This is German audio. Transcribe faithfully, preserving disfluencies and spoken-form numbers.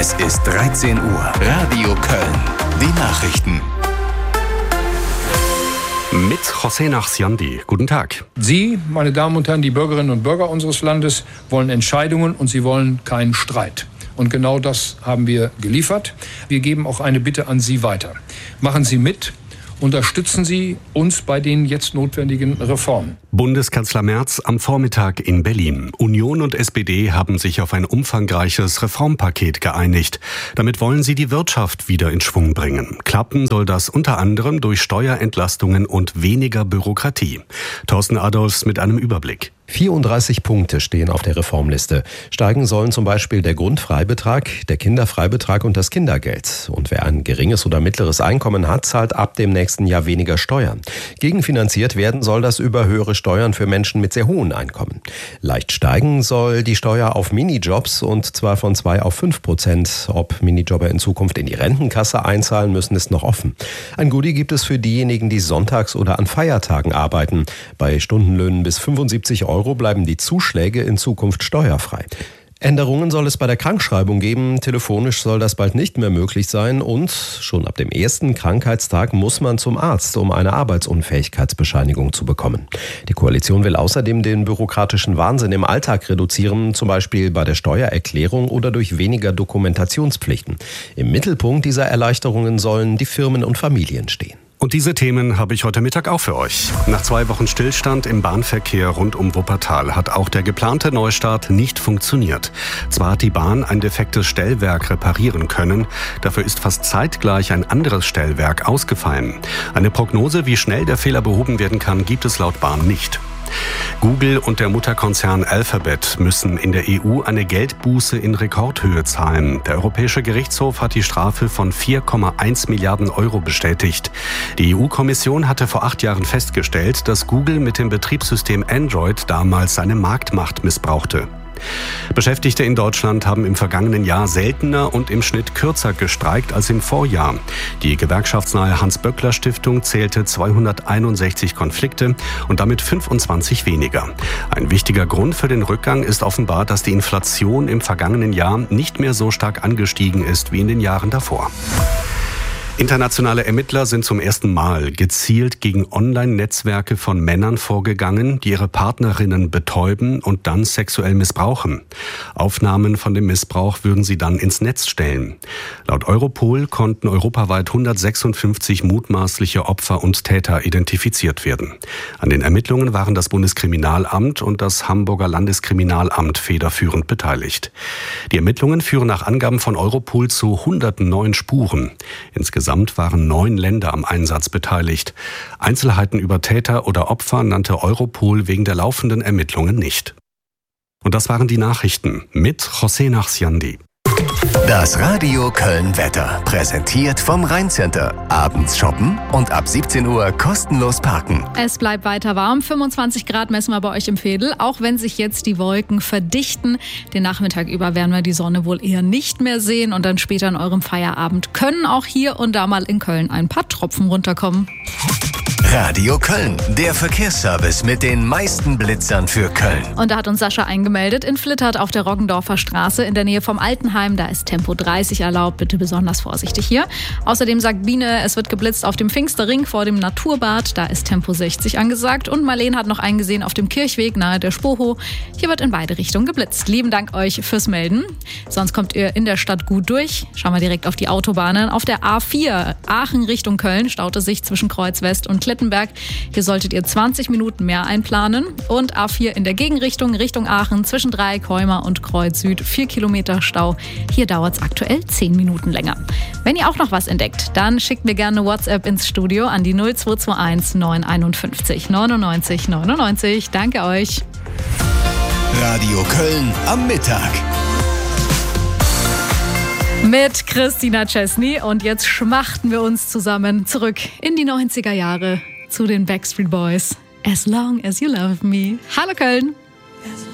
Es ist dreizehn Uhr. Radio Köln. Die Nachrichten. Mit José Nachsiandi. Guten Tag. Sie, meine Damen und Herren, die Bürgerinnen und Bürger unseres Landes, wollen Entscheidungen und sie wollen keinen Streit. Und genau das haben wir geliefert. Wir geben auch eine Bitte an Sie weiter. Machen Sie mit. Unterstützen Sie uns bei den jetzt notwendigen Reformen. Bundeskanzler Merz am Vormittag in Berlin. Union und S P D haben sich auf ein umfangreiches Reformpaket geeinigt. Damit wollen sie die Wirtschaft wieder in Schwung bringen. Klappen soll das unter anderem durch Steuerentlastungen und weniger Bürokratie. Thorsten Adolfs mit einem Überblick. vierunddreißig Punkte stehen auf der Reformliste. Steigen sollen zum Beispiel der Grundfreibetrag, der Kinderfreibetrag und das Kindergeld. Und wer ein geringes oder mittleres Einkommen hat, zahlt ab dem nächsten Jahr weniger Steuern. Gegenfinanziert werden soll das über höhere Steuern für Menschen mit sehr hohen Einkommen. Leicht steigen soll die Steuer auf Minijobs und zwar von zwei auf fünf Prozent. Ob Minijobber in Zukunft in die Rentenkasse einzahlen müssen, ist noch offen. Ein Goodie gibt es für diejenigen, die sonntags oder an Feiertagen arbeiten. Bei Stundenlöhnen bis fünfundsiebzig Euro bleiben die Zuschläge in Zukunft steuerfrei. Änderungen soll es bei der Krankschreibung geben. Telefonisch soll das bald nicht mehr möglich sein und schon ab dem ersten Krankheitstag muss man zum Arzt, um eine Arbeitsunfähigkeitsbescheinigung zu bekommen. Die Koalition will außerdem den bürokratischen Wahnsinn im Alltag reduzieren, zum Beispiel bei der Steuererklärung oder durch weniger Dokumentationspflichten. Im Mittelpunkt dieser Erleichterungen sollen die Firmen und Familien stehen. Und diese Themen habe ich heute Mittag auch für euch. Nach zwei Wochen Stillstand im Bahnverkehr rund um Wuppertal hat auch der geplante Neustart nicht funktioniert. Zwar hat die Bahn ein defektes Stellwerk reparieren können, dafür ist fast zeitgleich ein anderes Stellwerk ausgefallen. Eine Prognose, wie schnell der Fehler behoben werden kann, gibt es laut Bahn nicht. Google und der Mutterkonzern Alphabet müssen in der E U eine Geldbuße in Rekordhöhe zahlen. Der Europäische Gerichtshof hat die Strafe von vier Komma eins Milliarden Euro bestätigt. Die E U-Kommission hatte vor acht Jahren festgestellt, dass Google mit dem Betriebssystem Android damals seine Marktmacht missbrauchte. Beschäftigte in Deutschland haben im vergangenen Jahr seltener und im Schnitt kürzer gestreikt als im Vorjahr. Die gewerkschaftsnahe Hans-Böckler-Stiftung zählte zweihunderteinundsechzig Konflikte und damit fünfundzwanzig weniger. Ein wichtiger Grund für den Rückgang ist offenbar, dass die Inflation im vergangenen Jahr nicht mehr so stark angestiegen ist wie in den Jahren davor. Internationale Ermittler sind zum ersten Mal gezielt gegen Online-Netzwerke von Männern vorgegangen, die ihre Partnerinnen betäuben und dann sexuell missbrauchen. Aufnahmen von dem Missbrauch würden sie dann ins Netz stellen. Laut Europol konnten europaweit hundertsechsundfünfzig mutmaßliche Opfer und Täter identifiziert werden. An den Ermittlungen waren das Bundeskriminalamt und das Hamburger Landeskriminalamt federführend beteiligt. Die Ermittlungen führen nach Angaben von Europol zu hunderten neuen Spuren. Insgesamt waren neun Länder am Einsatz beteiligt. Einzelheiten über Täter oder Opfer nannte Europol wegen der laufenden Ermittlungen nicht. Und das waren die Nachrichten mit José Nachsiandi. Das Radio Köln Wetter, präsentiert vom Rhein-Center. Abends shoppen und ab siebzehn Uhr kostenlos parken. Es bleibt weiter warm. fünfundzwanzig Grad messen wir bei euch im Veedel, auch wenn sich jetzt die Wolken verdichten. Den Nachmittag über werden wir die Sonne wohl eher nicht mehr sehen und dann später in eurem Feierabend können auch hier und da mal in Köln ein paar Tropfen runterkommen. Radio Köln, der Verkehrsservice mit den meisten Blitzern für Köln. Und da hat uns Sascha eingemeldet in Flittert auf der Roggendorfer Straße in der Nähe vom Altenheim. Da ist Tempo dreißig erlaubt, bitte besonders vorsichtig hier. Außerdem sagt Biene, es wird geblitzt auf dem Pfingsterring vor dem Naturbad. Da ist Tempo sechzig angesagt. Und Marleen hat noch einen gesehen auf dem Kirchweg nahe der Spoho. Hier wird in beide Richtungen geblitzt. Lieben Dank euch fürs Melden. Sonst kommt ihr in der Stadt gut durch. Schauen wir direkt auf die Autobahnen. Auf der A vier Aachen Richtung Köln staut es sich zwischen Kreuz West und Klittenberg. Hier solltet ihr zwanzig Minuten mehr einplanen. Und A vier in der Gegenrichtung Richtung Aachen zwischen Dreieckholmer und Kreuz Süd vier Kilometer Stau. Hier dauert es aktuell zehn Minuten länger. Wenn ihr auch noch was entdeckt, dann schickt mir gerne WhatsApp ins Studio an die null zwei zwei eins neun fünf eins neunundneunzig neunundneunzig. Danke euch. Radio Köln am Mittag. Mit Christina Chesney und jetzt schmachten wir uns zusammen zurück in die neunziger Jahre zu den Backstreet Boys. As long as you love me. Hallo Köln.